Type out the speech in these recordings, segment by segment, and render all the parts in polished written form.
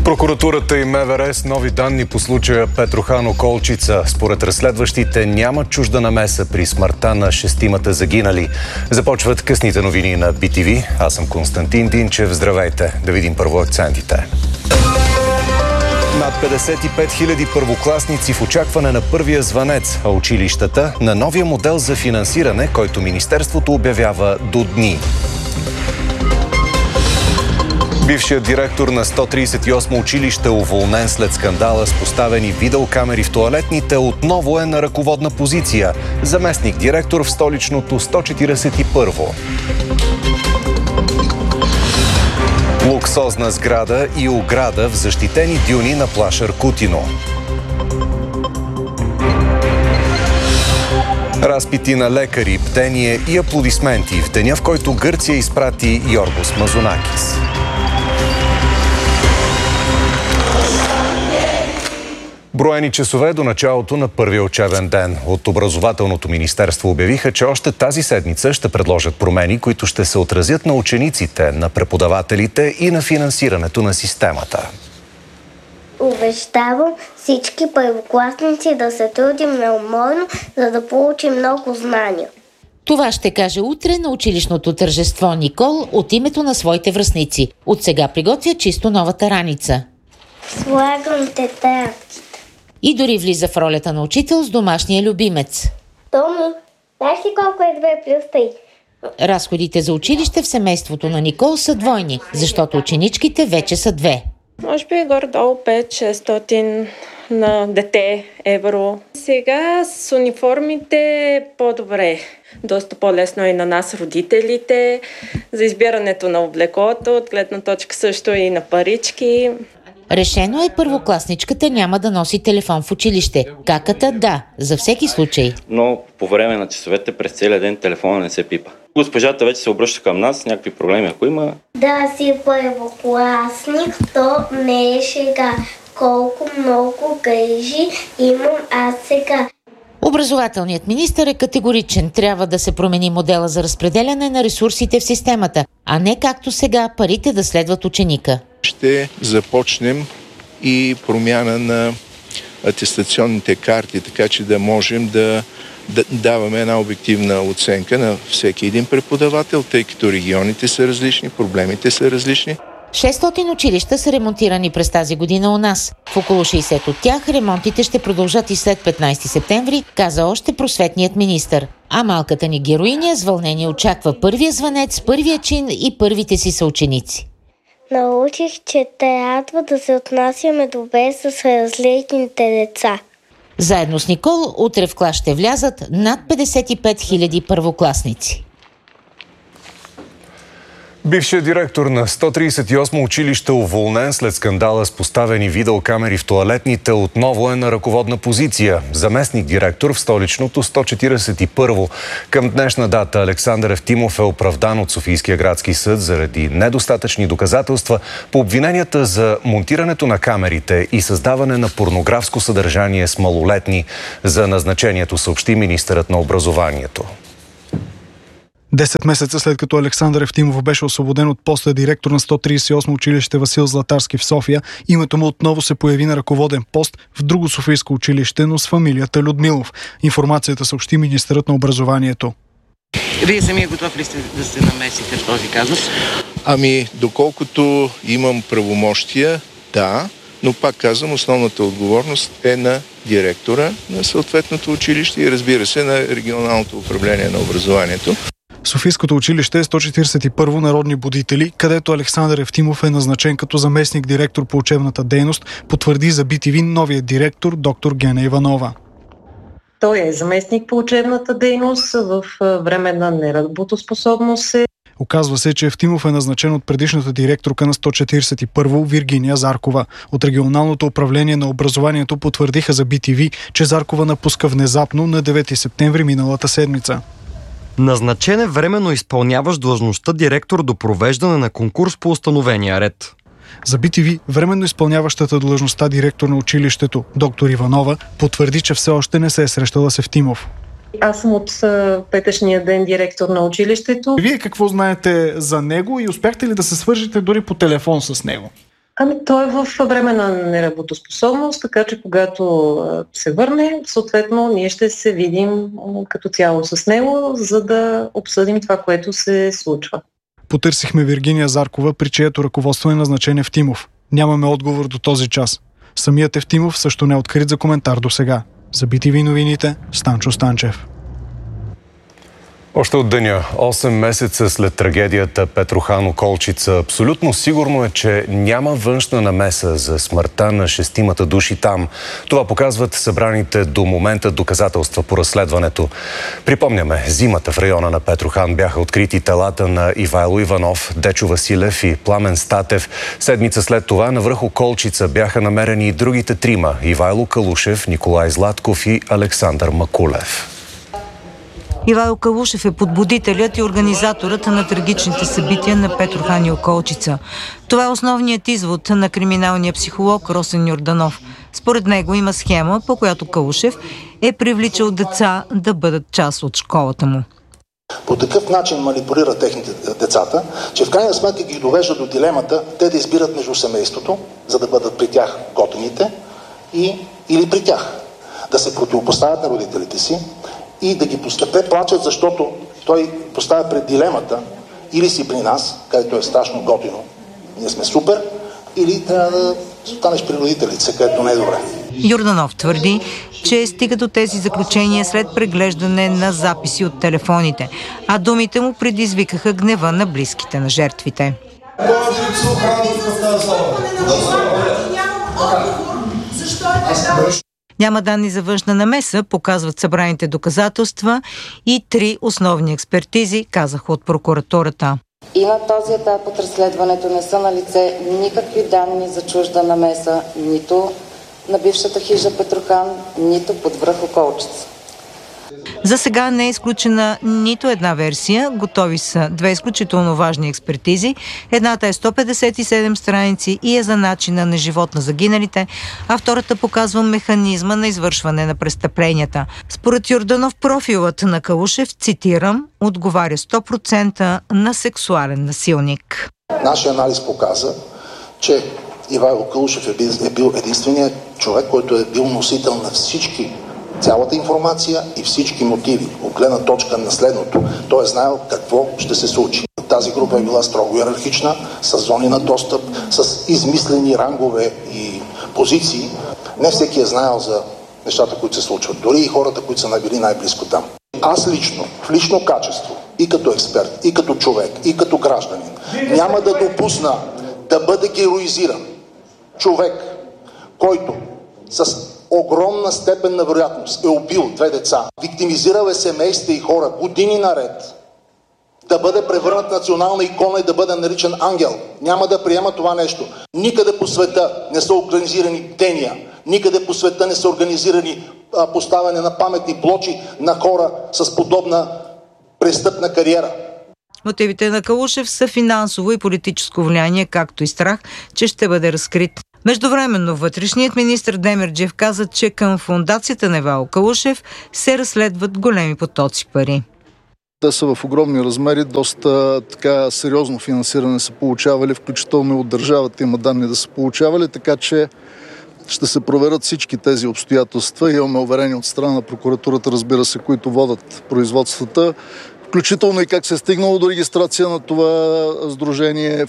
Прокуратурата и МВР с нови данни по случая Петрохано-Колчица. Според разследващите няма чужда намеса при смъртта на шестимата загинали. Започват късните новини на BTV. Аз съм Константин Динчев. Здравейте. Да видим първо акцентите. Над 55 000 първокласници в очакване на първия звънец, а училищата на новия модел за финансиране, който Министерството обявява до дни. Бившият директор на 138 училище, уволнен след скандала с поставени видеокамери в тоалетните, отново е на ръководна позиция. Заместник директор в столичното 141-во. Луксозна сграда и ограда в защитени дюни на плаж Аркутино. Разпити на лекари, бдение и аплодисменти в деня, в който Гърция изпрати Йоргос Мазунакис. Броени часове до началото на първия учебен ден. От Образователното министерство обявиха, че още тази седмица ще предложат промени, които ще се отразят на учениците, на преподавателите и на финансирането на системата. Обещавам всички първокласници да се трудим неуморно, за да получим много знания. Това ще каже утре на училищното тържество Никол от името на своите връстници. От сега приготвя чисто новата раница. Слагам тетрадките. И дори влиза в ролята на учител с домашния любимец. Томи, знаеш ли колко е 2 плюс 3? Разходите за училище в семейството на Никол са двойни, защото ученичките вече са 2. Може би горе-долу 5-600 на дете евро. Сега с униформите е по-добре. Доста по-лесно и на нас, родителите, за избирането на облеклото, от гледна точка също и на парички. Решено е първокласничката няма да носи телефон в училище. Каката да, за всеки случай. Но по време на часовете през целия ден телефона не се пипа. Госпожата вече се обръща към нас, някакви проблеми ако има. Да си първокласник, то не е шега. Колко много грижи имам аз сега. Образователният министър е категоричен. Трябва да се промени модела за разпределяне на ресурсите в системата, а не както сега парите да следват ученика. Ще започнем и промяна на атестационните карти, така че да можем да даваме една обективна оценка на всеки един преподавател, тъй като регионите са различни, проблемите са различни. 600 училища са ремонтирани през тази година у нас. В около 60 от тях ремонтите ще продължат и след 15 септември, каза още просветният министър. А малката ни героиня с вълнение очаква първия звънец, първия чин и първите си съученици. Научих, че трябва да се отнасяме добре с различните деца. Заедно с Никол утре в клас ще влязат над 55 000 първокласници. Бившият директор на 138 училище, уволнен след скандала с поставени видеокамери в тоалетните, отново е на ръководна позиция. Заместник директор в столичното 141-во. Към днешна дата Александър Евтимов е оправдан от Софийския градски съд заради недостатъчни доказателства по обвиненията за монтирането на камерите и създаване на порнографско съдържание с малолетни. За назначението съобщи министърът на образованието. 10 месеца след като Александър Евтимов беше освободен от поста директор на 138 училище Васил Златарски в София, името му отново се появи на ръководен пост в друго софийско училище, но с фамилията Людмилов. Информацията съобщи министърът на образованието. Вие самия готов ли сте да се намесите в този казус? Доколкото имам правомощия, да, но пак казвам, основната отговорност е на директора на съответното училище и разбира се на регионалното управление на образованието. Софийското училище е 141-во народни будители, където Александър Евтимов е назначен като заместник директор по учебната дейност, потвърди за BTV новият директор доктор Гена Иванова. Той е заместник по учебната дейност в временна неработоспособност. Оказва се, че Евтимов е назначен от предишната директорка на 141-во Виргиния Заркова. От регионалното управление на образованието потвърдиха за BTV, че Заркова напуска внезапно на 9 септември миналата седмица. Назначен е временно изпълняващ длъжността директор до провеждане на конкурс по установения ред. За BTV временно изпълняващата длъжността директор на училището доктор Иванова потвърди, че все още не се е срещала с Евтимов. Аз съм от петъчния ден директор на училището. Вие какво знаете за него и успяхте ли да се свържете дори по телефон с него? Той е в временна неработоспособност, така че когато се върне, съответно ние ще се видим като цяло с него, за да обсъдим това, което се случва. Потърсихме Виргиния Заркова, при чието ръководство е назначен Евтимов. Нямаме отговор до този час. Самият Евтимов също не е открит за коментар до сега. За BTV новините, Станчо Станчев. Още от деня, 8 месеца след трагедията Петрохан Околчица, абсолютно сигурно е, че няма външна намеса за смъртта на 6 души там. Това показват събраните до момента доказателства по разследването. Припомняме, зимата в района на Петрохан бяха открити телата на Ивайло Иванов, Дечо Василев и Пламен Статев. Седмица след това на връх Околчица бяха намерени и другите 3 – Ивайло Калушев, Николай Златков и Александър Макулев. Ивайло Калушев е подбудителят и организаторът на трагичните събития на Петрохан и Околчица. Това е основният извод на криминалния психолог Росен Йорданов. Според него има схема, по която Калушев е привличал деца да бъдат част от школата му. По такъв начин манипулира техните децата, че в крайна сметка ги довежда до дилемата те да избират между семейството, за да бъдат при тях готените, или при тях. Да се противопоставят на родителите си и да ги те плачат, защото той поставя пред дилемата или си при нас, където е страшно готино, ние сме супер, или трябва да останеш при родителите си, където не е добре. Йорданов твърди, че стига до тези заключения след преглеждане на записи от телефоните, а думите му предизвикаха гнева на близките на жертвите. Няма данни за външна намеса, показват събраните доказателства и 3 основни експертизи, казаха от прокуратурата. И на този етап от разследването не са налице никакви данни за чужда намеса, нито на бившата хижа Петрохан, нито под връх Околчица. За сега не е изключена нито една версия. Готови са 2 изключително важни експертизи. Едната е 157 страници и е за начина на живот на загиналите, а втората показва механизма на извършване на престъпленията. Според Йорданов, профилът на Калушев, цитирам, отговаря 100% на сексуален насилник. Нашия анализ показа, че Ивайло Калушев е бил единственият човек, който е бил носител на цялата информация и всички мотиви, от гледна точка на следното. Той е знаел какво ще се случи. Тази група е била строго иерархична, с зони на достъп, с измислени рангове и позиции. Не всеки е знаел за нещата, които се случват. Дори и хората, които са били най-близко там. Аз лично, в лично качество, и като експерт, и като човек, и като гражданин, няма да допусна да бъде героизиран човек, който с огромна степен на вероятност е убил 2 деца, виктимизирал е семейства и хора години наред, да бъде превърнат в национална икона и да бъде наричан ангел. Няма да приема това нещо. Никъде по света не са организирани бдения, никъде по света не са организирани поставяне на паметни плочи на хора с подобна престъпна кариера. Мотивите на Калушев са финансово и политическо влияние, както и страх, че ще бъде разкрит. Междувременно вътрешният министър Демерджиев каза, че към фондацията на Ивайло Калушев се разследват големи потоци пари. Те са в огромни размери, доста сериозно финансиране са получавали, включително от държавата има данни да са получавали, така че ще се проверят всички тези обстоятелства. Имаме уверение от страна на прокуратурата, разбира се, които водят производствата, включително и как се е стигнало до регистрация на това сдружение.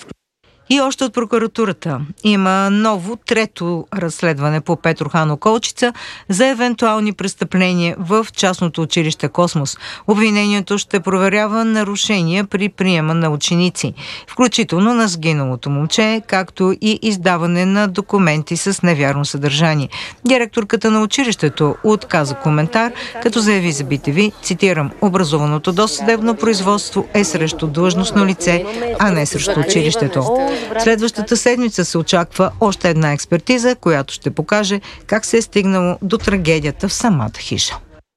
И още от прокуратурата има ново 3-то разследване по Петрохан Околчица за евентуални престъпления в частното училище Космос. Обвинението ще проверява нарушения при приема на ученици, включително на сгиналото момче, както и издаване на документи с невярно съдържание. Директорката на училището отказа коментар, като заяви за BTV, цитирам, образуваното досъдебно производство е срещу длъжностно лице, а не срещу училището. Следващата седмица се очаква още една експертиза, която ще покаже как се е стигнало до трагедията в самата хижа.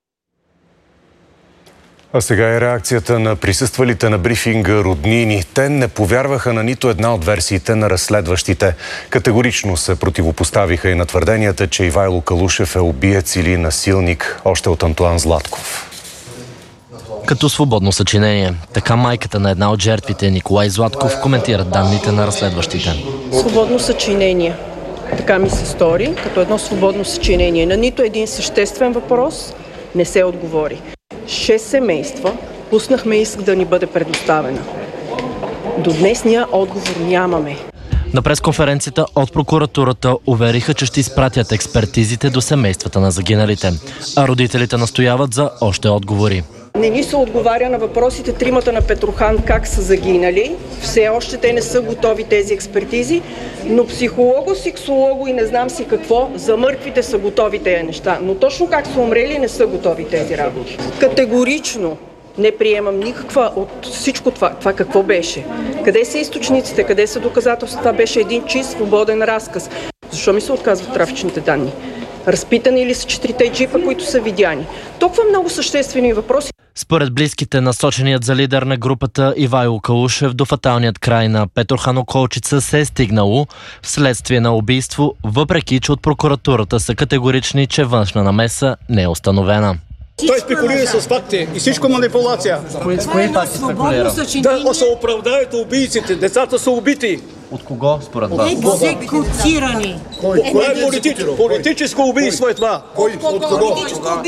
А сега е реакцията на присъствалите на брифинга роднини. Те не повярваха на нито една от версиите на разследващите. Категорично се противопоставиха и на твърденията, че Ивайло Калушев е убиец или насилник, още от Антоан Златков. като свободно съчинение. Така майката на една от жертвите, Николай Златков, коментира данните на разследващите. Свободно съчинение. Така ми се стори, като едно свободно съчинение. На нито един съществен въпрос не се отговори. 6 семейства пуснахме иск да ни бъде предоставена. До днесния отговор нямаме. На пресконференцията от прокуратурата увериха, че ще изпратят експертизите до семействата на загиналите, а родителите настояват за още отговори. Не ни се отговаря на въпросите тримата на Петрохан как са загинали. Все още те не са готови тези експертизи, но психолого, сексолого и не знам си какво, за мъртвите са готови тези неща. Но точно как са умрели, не са готови тези работи. Категорично не приемам никаква от всичко това. Това какво беше? Къде са източниците? Къде са доказателства? Това беше един чист свободен разказ. Защо ми се отказват трафичните данни? Разпитани ли са 4 джипа, които са видяни? Толкова много съществени въпроси. Според близките, насоченият за лидер на групата Ивайло Калушев до фаталният край на Петрохан Околчица се е стигнало вследствие на убийство, въпреки че от прокуратурата са категорични, че външна намеса не е установена. Той спекулира с факти и всичко манипулация. С кои факти спекулира? Да се оправдаят убийците, децата са убити. От кого според вас? Екзекутирани. Кое е политическо убийство е това? От кого?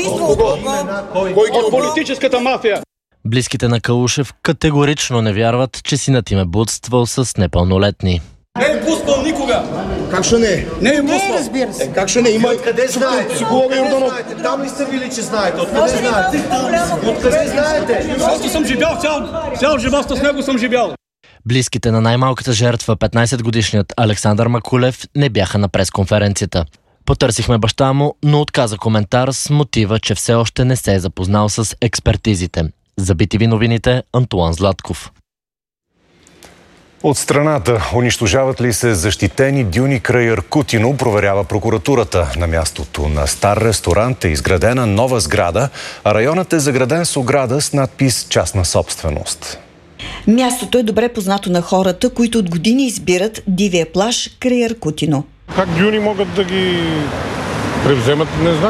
От политическата мафия. Близките на Калушев категорично не вярват, че синът им е блудствал с непълнолетни. Не е пуснал никога. Как ще не? Не е пуснал. Не, разбира се. Как ще не? Има къде знаете? Психолога Йорданов. Там ли сте били, че знаете? Откъде знаете? Откъде знаете? Аз съм живял, цял живота с него съм живял. Близките на най-малката жертва, 15-годишният Александър Макулев, не бяха на пресконференцията. Потърсихме баща му, но отказа коментар с мотива, че все още не се е запознал с експертизите. За BTV новините, Антуан Златков. От страната унищожават ли се защитени дюни край Аркутино, проверява прокуратурата. На мястото на стар ресторант е изградена нова сграда, а районът е заграден с ограда с надпис «Частна собственост». Мястото е добре познато на хората, които от години избират дивия плаж край Аркутино. Как дюни могат да ги превземат, не знам.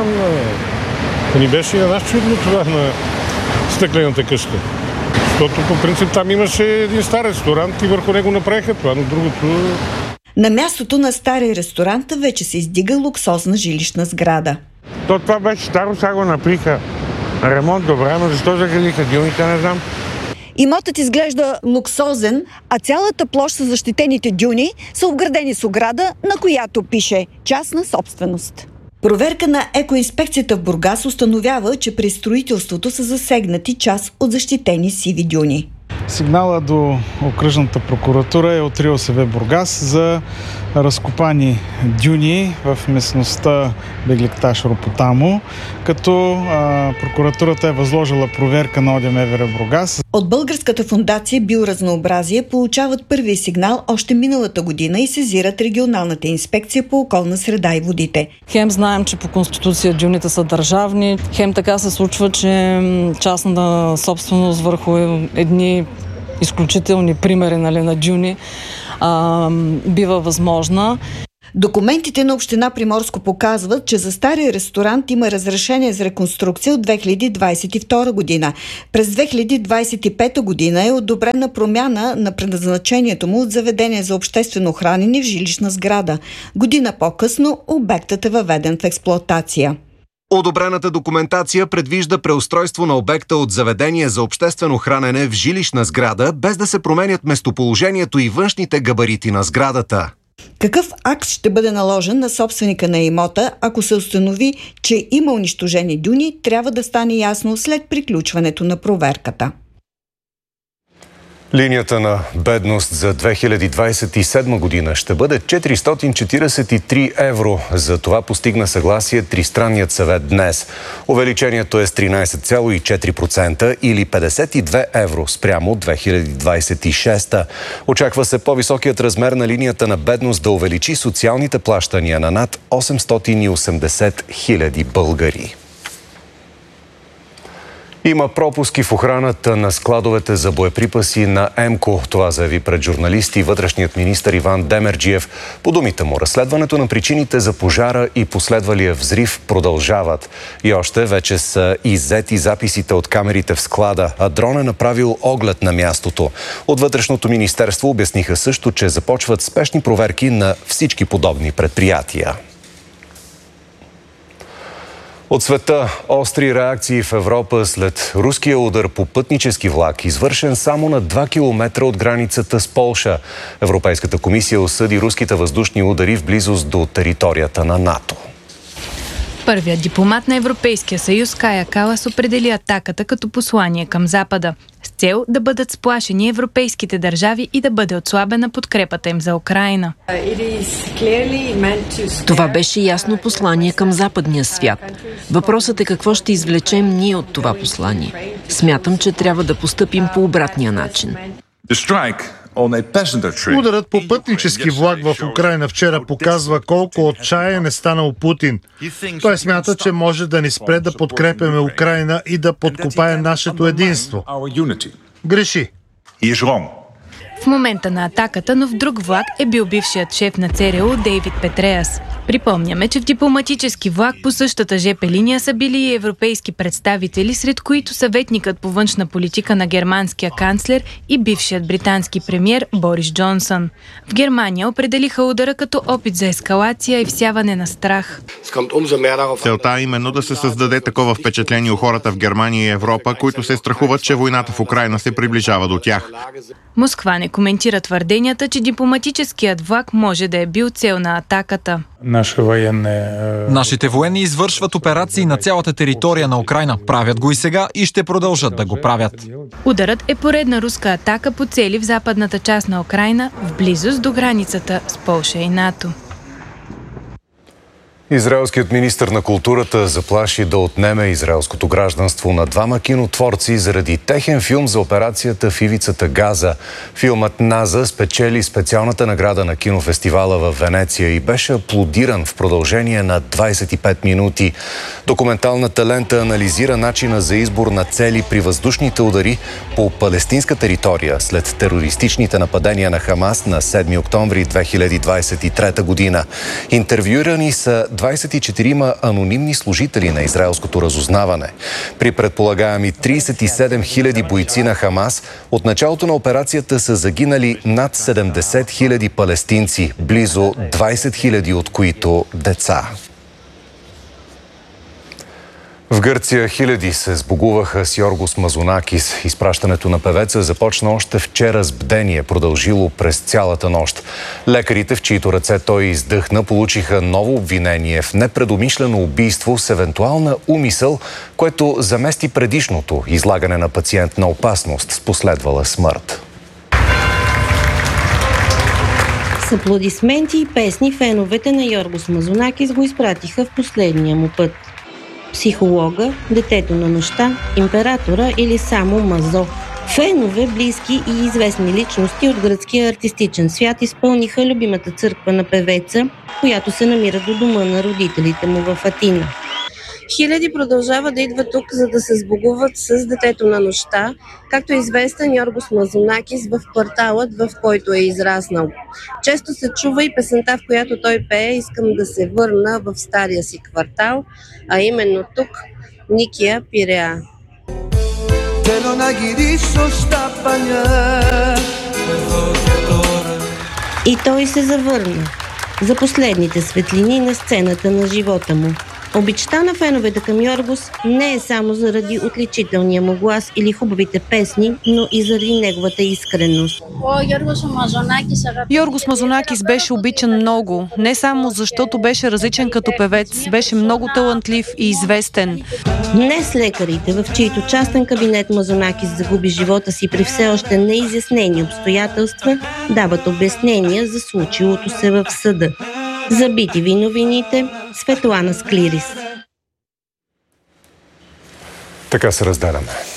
Не беше и на нас чудно това на стъклената къща. Защото по принцип там имаше един стар ресторант и върху него направиха това, но другото... На мястото на стария ресторант вече се издига луксозна жилищна сграда. Това беше старо, сега го направиха ремонт, добре, но защо загалиха дюните, не знам. Имотът изглежда луксозен, а цялата площ с защитените дюни са обградени с ограда, на която пише «Частна собственост». Проверка на екоинспекцията в Бургас установява, че при строителството са засегнати част от защитени сиви дюни. Сигнала до окръжната прокуратура е от РИОСВ Бургас за разкопани дюни в местността Бегликташ Ропотамо, като прокуратурата е възложила проверка на ОДМВР Бургас. От Българската фондация Биоразнообразие получават първия сигнал още миналата година и сезират регионалната инспекция по околна среда и водите. Хем знаем, че по конституция дюните са държавни, хем така се случва, че частна собственост върху едни изключителни примери на дюни бива възможна. Документите на община Приморско показват, че за стария ресторант има разрешение за реконструкция от 2022 година. През 2025 година е одобрена промяна на предназначението му от заведение за обществено хранене в жилищна сграда. Година по-късно обектът е въведен в експлоатация. Одобрената документация предвижда преустройство на обекта от заведение за обществено хранене в жилищна сграда, без да се променят местоположението и външните габарити на сградата. Какъв акт ще бъде наложен на собственика на имота, ако се установи, че има унищожени дюни, трябва да стане ясно след приключването на проверката. Линията на бедност за 2027 година ще бъде 443 евро. За това постигна съгласие Тристранният съвет днес. Увеличението е с 13,4% или 52 евро спрямо 2026. Очаква се по-високият размер на линията на бедност да увеличи социалните плащания на над 880 000 българи. Има пропуски в охраната на складовете за боеприпаси на ЕМКО. Това заяви пред журналисти вътрешният министър Иван Демерджиев. По думите му, разследването на причините за пожара и последвалия взрив продължават. И още вече са иззети записите от камерите в склада, а дрон е направил оглед на мястото. От Вътрешното министерство обясниха също, че започват спешни проверки на всички подобни предприятия. От света остри реакции в Европа след руския удар по пътнически влак, извършен само на 2 километра от границата с Полша. Европейската комисия осъди руските въздушни удари в близост до територията на НАТО. Първият дипломат на Европейския съюз Кая Калас определи атаката като послание към Запада, с цел да бъдат сплашени европейските държави и да бъде отслабена подкрепата им за Украйна. Това беше ясно послание към западния свят. Въпросът е какво ще извлечем ние от това послание. Смятам, че трябва да постъпим по обратния начин. Ударът по пътнически влак в Украйна вчера показва колко отчаян е станал Путин. Той смята, че може да ни спре да подкрепяме Украйна и да подкопае нашето единство. Греши. В момента на атаката, но в друг влак е бил бившият шеф на ЦРУ Дейвид Петреас. Припомняме, че в дипломатически влак по същата ЖП линия са били и европейски представители, сред които съветникът по външна политика на германския канцлер и бившият британски премиер Борис Джонсън. В Германия определиха удара като опит за ескалация и всяване на страх. Целта е именно да се създаде такова впечатление у хората в Германия и Европа, които се страхуват, че войната в Украйна се приближава до тях. Москва не коментира твърденията, че дипломатическият влак може да е бил цел на атаката. Нашите военни извършват операции на цялата територия на Украйна. Правят го и сега и ще продължат да го правят. Ударът е поредна руска атака по цели в западната част на Украйна, в близост до границата с Полша и НАТО. Израелският министър на културата заплаши да отнеме израелското гражданство на двама кинотворци заради техен филм за операцията в ивицата Газа. Филмът Наза спечели специалната награда на кинофестивала в Венеция и беше аплодиран в продължение на 25 минути. Документалната лента анализира начина за избор на цели при въздушните удари по палестинска територия след терористичните нападения на Хамас на 7 октомври 2023 година. Интервюирани са 24 анонимни служители на израелското разузнаване. При предполагаеми 37 000 бойци на Хамас, от началото на операцията са загинали над 70 000 палестинци, близо 20 000 от които деца. В Гърция хиляди се сбогуваха с Йоргос Мазонакис. Изпращането на певеца започна още вчера с бдение, продължило през цялата нощ. Лекарите, в чиито ръце той издъхна, получиха ново обвинение в непредумишлено убийство с евентуална умисъл, което замести предишното излагане на пациент на опасност с последвала смърт. С аплодисменти и песни феновете на Йоргос Мазонакис го изпратиха в последния му път. Психолога, детето на нощта, императора или само Мазо. Фенове, близки и известни личности от гръцкия артистичен свят изпълниха любимата църква на певеца, която се намира до дома на родителите му в Атина. Хиляди продължават да идват тук, за да се сбогуват с детето на нощта, както е известен Йоргос Мазонакис в кварталът, в който е израснал. Често се чува и песента, в която той пее "Искам да се върна в стария си квартал", а именно тук, Никия Пиреа. И той се завърна за последните светлини на сцената на живота му. Обичта на феновете към Йоргос не е само заради отличителния му глас или хубавите песни, но и заради неговата искренност. Йоргос Мазонакис беше обичан много, не само защото беше различен като певец, беше много талантлив и известен. Днес лекарите, в чието частен кабинет Мазонакис загуби живота си при все още неизяснени обстоятелства, дават обяснения за случилото се в съда. За BTV новините, Светлана Склирис. Така се разделяме.